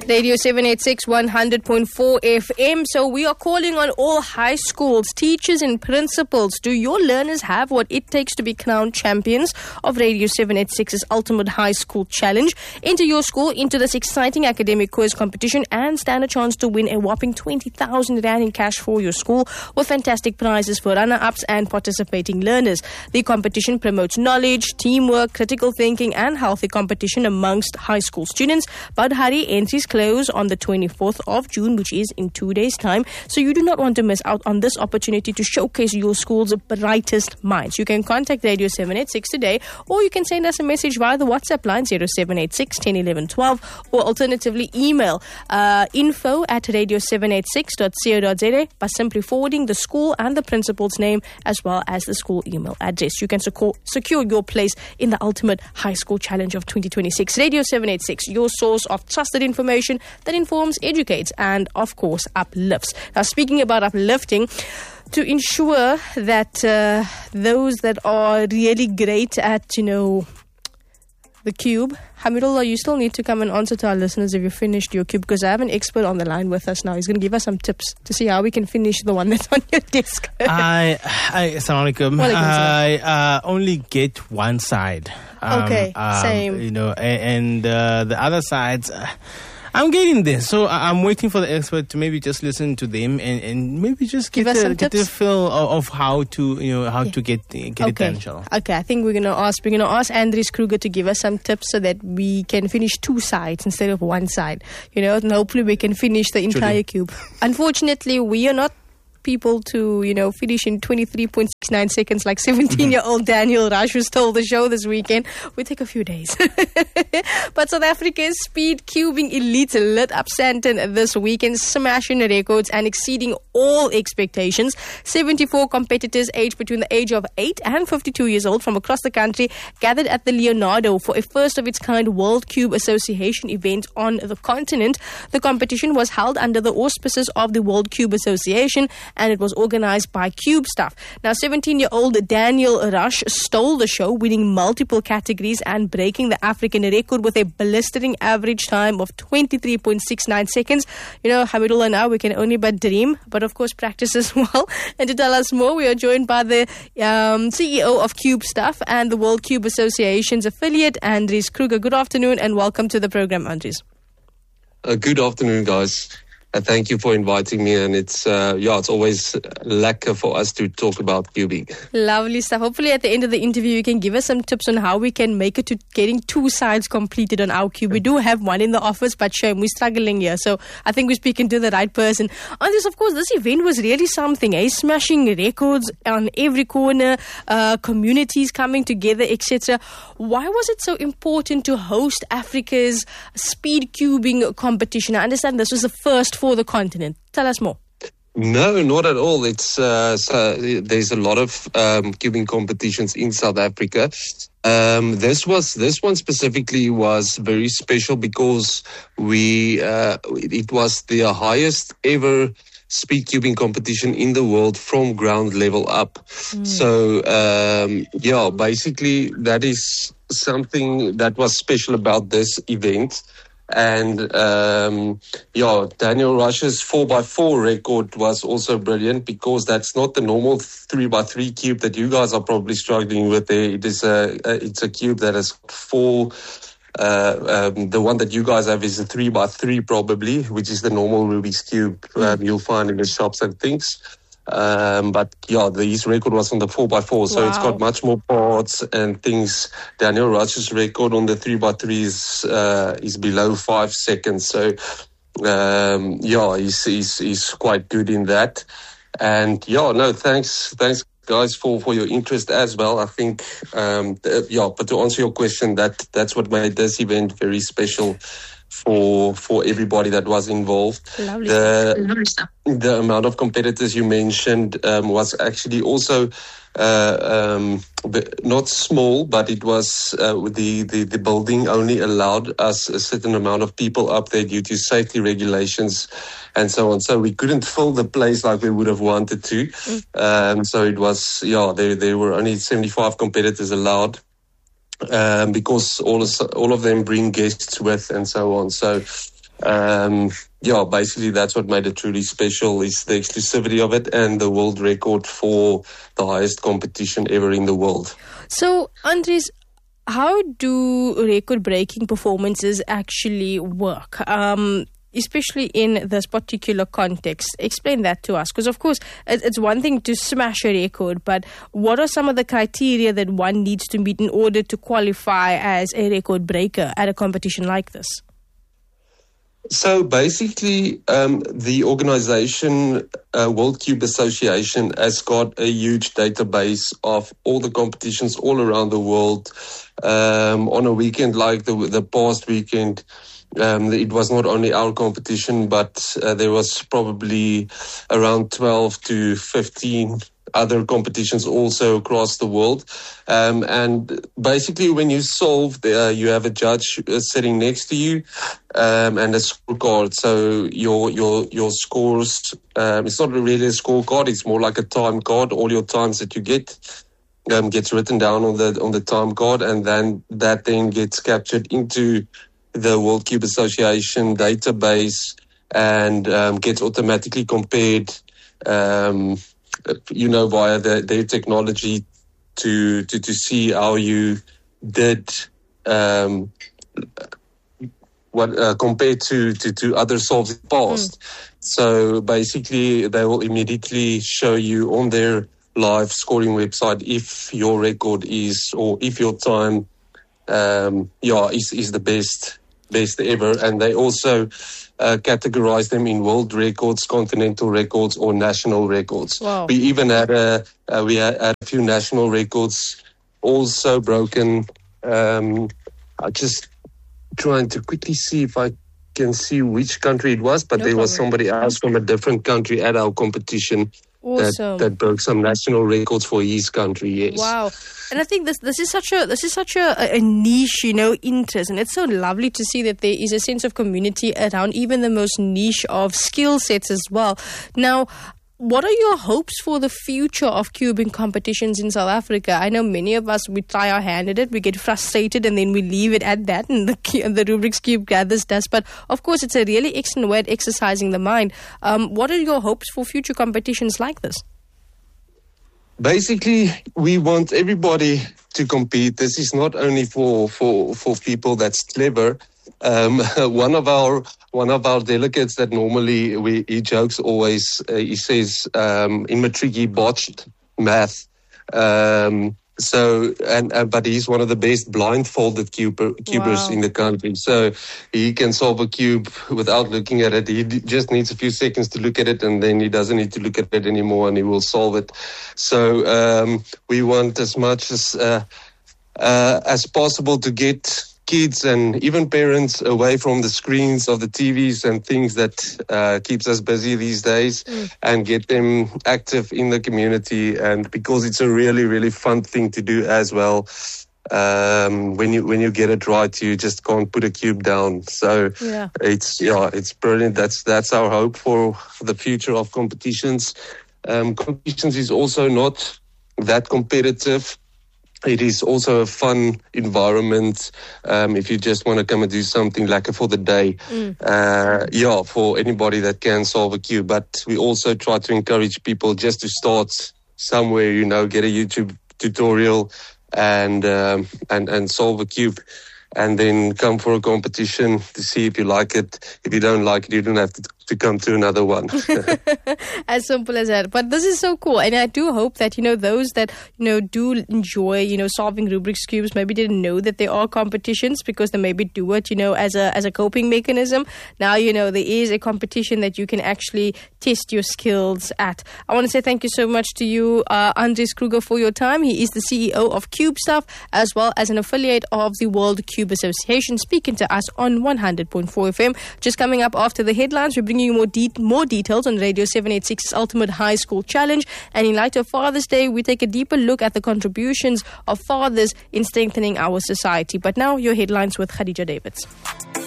Radio 786 100.4 FM. So we are calling on all high schools, teachers and principals. Do your learners have what it takes to be crowned champions of Radio 786's Ultimate High School Challenge? Enter your school into this exciting academic quiz competition and stand a chance to win a whopping 20,000 Rand in cash for your school with fantastic prizes for runner-ups and participating learners. The competition promotes knowledge, teamwork, critical thinking and healthy competition amongst high school students. But hurry, entries close on the 24th of June, which is in 2 days' time. So you do not want to miss out on this opportunity to showcase your school's brightest minds. You can contact Radio 786 today, or you can send us a message via the WhatsApp line 0786 10 11 12, or alternatively email info@radio786.co.za by simply forwarding the school and the principal's name as well as the school email address. You can secure your place in the Ultimate High School Challenge of 2026. Radio 786, your source of trusted information that informs, educates, and of course uplifts. Now, speaking about uplifting, to ensure that those that are really great at, the cube, Hamidullah, you still need to come and answer to our listeners if you finished your cube, because I have an expert on the line with us now. He's going to give us some tips to see how we can finish the one that's on your desk. Assalamu alaikum. I only get one side. Okay, same. And the other sides, I'm getting there. So I'm waiting for the expert to maybe just listen to them and maybe just get a feel of how to get it done. Okay, I think we're gonna ask Andries Kruger to give us some tips so that we can finish two sides instead of one side. And hopefully we can finish the entire cube. Unfortunately, we are not people to finish in 23.69 seconds like 17-year-old Daniel Rush, who stole the show this weekend. We take a few days. But South Africa's speed cubing elite lit up Sandton this weekend, smashing records and exceeding all expectations. 74 competitors aged between the age of 8 and 52 years old from across the country gathered at the Leonardo for a first of its kind World Cube Association event on the continent. The competition was held under the auspices of the World Cube Association, and it was organized by CubeStuff. Now, 17-year-old Daniel Rush stole the show, winning multiple categories and breaking the African record with a blistering average time of 23.69 seconds. Hamidullah, now we can only but dream, but of course practice as well. And to tell us more, we are joined by the CEO of CubeStuff and the World Cube Association's affiliate, Andries Kruger. Good afternoon and welcome to the program, Andries. Good afternoon, guys. Thank you for inviting me, and it's always lekker for us to talk about cubing. Lovely stuff. Hopefully at the end of the interview you can give us some tips on how we can make it to getting two sides completed on our cube. We do have one in the office, but shame, we're struggling here. So I think we're speaking to the right person. On this, of course, this event was really something, smashing records on every corner, communities coming together, etc. Why was it so important to host Africa's speed cubing competition? I understand this was the first for the continent. Tell us more. No, not at all. It's there's a lot of cubing competitions in South Africa. This one specifically was very special because it was the highest ever speed cubing competition in the world from ground level up. So basically that is something that was special about this event. And Daniel Rush's 4x4 record was also brilliant because that's not the normal 3x3 cube that you guys are probably struggling with there. It's a cube that has four. The one that you guys have is a 3x3 probably, which is the normal Rubik's Cube you'll find in the shops and things. His record was on the 4x4, so It's got much more parts and things. Daniel Rush's record on the 3x3 is below 5 seconds, so he's quite good in that. And thanks guys for your interest as well. I think but to answer your question, that's what made this event very special for everybody that was involved. Lovely stuff. The amount of competitors you mentioned was actually also not small, but it was the building only allowed us a certain amount of people up there due to safety regulations and so on. So we couldn't fill the place like we would have wanted to. So it was, there were only 75 competitors allowed. Because all of them bring guests with and so on. So Basically that's what made it truly special, is the exclusivity of it and the world record for the highest competition ever in the world. So, Andries, how do record-breaking performances actually work? Especially in this particular context. Explain that to us. Because, of course, it's one thing to smash a record, but what are some of the criteria that one needs to meet in order to qualify as a record breaker at a competition like this? So basically, the organization, World Cube Association, has got a huge database of all the competitions all around the world. On a weekend like the past weekend, it was not only our competition, but there was probably around 12 to 15 other competitions also across the world. And basically when you solve, you have a judge sitting next to you and a scorecard. So your scores, it's not really a scorecard, it's more like a time card. All your times that you get gets written down on the time card, and then that then gets captured into the World Cube Association database and gets automatically compared via their technology to see how you did compared to other solves in the past. So basically they will immediately show you on their live scoring website if your record is, or if your time is the best ever. And they also categorize them in world records, continental records, or national records. Wow. We even had a few national records also broken. I just trying to quickly see if I can see which country it was, but there was somebody else from a different country at our competition. Awesome. That broke some national records for his country. Yes. Wow. And I think this is such a niche, interest, and it's so lovely to see that there is a sense of community around even the most niche of skill sets as well. Now, what are your hopes for the future of cubing competitions in South Africa? I know many of us, we try our hand at it, we get frustrated, and then we leave it at that, and the Rubik's Cube gathers dust. But of course, it's a really excellent way at exercising the mind. What are your hopes for future competitions like this? Basically, we want everybody to compete. This is not only for people that's clever. One of our delegates that normally he jokes always. He says in matric he botched math. But he's one of the best blindfolded cubers in the country. So he can solve a cube without looking at it. He just needs a few seconds to look at it, and then he doesn't need to look at it anymore, and he will solve it. So we want as much as possible to get kids and even parents away from the screens of the TVs and things that keeps us busy these days, and get them active in the community. And because it's a really, really fun thing to do as well. When you get it right, you just can't put a cube down. So it's brilliant. That's our hope for the future of competitions. Competitions is also not that competitive. It is also a fun environment if you just want to come and do something like for the day. For anybody that can solve a cube. But we also try to encourage people just to start somewhere, get a YouTube tutorial and solve a cube, and then come for a competition to see if you like it. If you don't like it, you don't have to come to another one. As simple as that. But this is so cool, and I do hope that those that do enjoy solving Rubik's cubes maybe didn't know that there are competitions, because they maybe do it as a coping mechanism. Now there is a competition that you can actually test your skills at. I want to say thank you so much to you, Andries Kruger, for your time. He is the CEO of CubeStuff, as well as an affiliate of the World Cube Association, speaking to us on 100.4 FM. Just coming up after the headlines, we're bringing you more details on Radio 786's Ultimate High School Challenge. And in light of Father's Day, we take a deeper look at the contributions of fathers in strengthening our society. But now, your headlines with Khadija Davids.